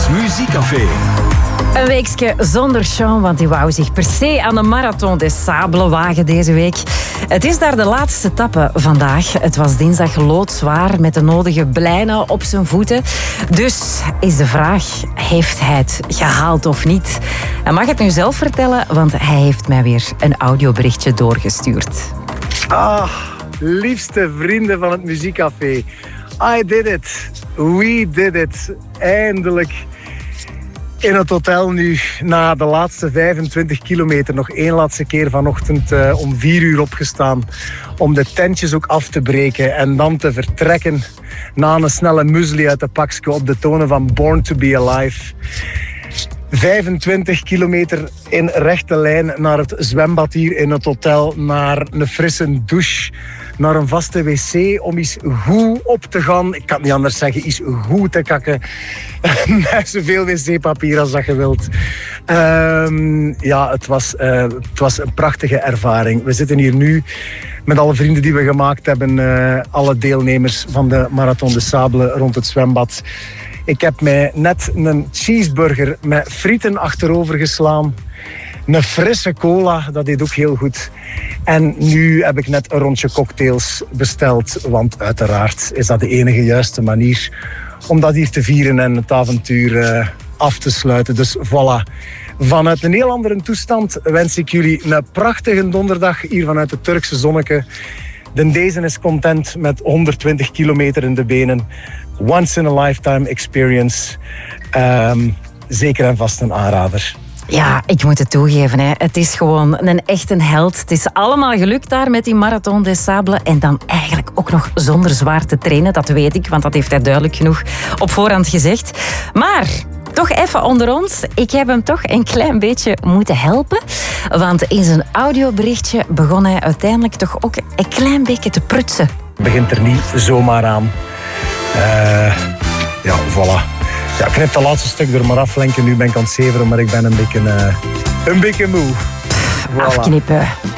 Het Muziekcafé. Een weekje zonder Sean, want die wou zich per se aan de Marathon des Sables wagen deze week. Het is daar de laatste etappe vandaag. Het was dinsdag loodzwaar met de nodige blijnen op zijn voeten. Dus is de vraag, heeft hij het gehaald of niet? Hij mag het nu zelf vertellen, want hij heeft mij weer een audioberichtje doorgestuurd. Liefste vrienden van het Muziekcafé. I did it. We did it. Eindelijk in het hotel nu, na de laatste 25 kilometer, nog één laatste keer vanochtend om 4 uur opgestaan. Om de tentjes ook af te breken en dan te vertrekken na een snelle muesli uit de pakje op de tonen van Born to be Alive. 25 kilometer in rechte lijn naar het zwembad hier in het hotel, naar een frisse douche, naar een vaste wc om eens goed op te gaan. Ik kan het niet anders zeggen, eens goed te kakken. Met zoveel wc-papier als dat je wilt. Het was een prachtige ervaring. We zitten hier nu met alle vrienden die we gemaakt hebben, alle deelnemers van de Marathon des Sables rond het zwembad. Ik heb mij net een cheeseburger met frieten achterover geslaan. Een frisse cola, dat deed ook heel goed. En nu heb ik net een rondje cocktails besteld. Want uiteraard is dat de enige juiste manier om dat hier te vieren en het avontuur af te sluiten. Dus voilà. Vanuit een heel andere toestand wens ik jullie een prachtige donderdag hier vanuit het Turkse zonneke. Deze is content met 120 kilometer in de benen. Once in a lifetime experience. Zeker en vast een aanrader. Ja, ik moet het toegeven. Hè. Het is gewoon een echte held. Het is allemaal gelukt daar met die Marathon des Sables. En dan eigenlijk ook nog zonder zwaar te trainen. Dat weet ik, want dat heeft hij duidelijk genoeg op voorhand gezegd. Maar toch even onder ons. Ik heb hem toch een klein beetje moeten helpen. Want in zijn audioberichtje begon hij uiteindelijk toch ook een klein beetje te prutsen. Begint er niet zomaar aan. Voilà. Ja, ik knip dat laatste stuk er maar af, Lenke. Nu ben ik aan het zeveren, maar ik ben een beetje moe. Voilà. Afknippen.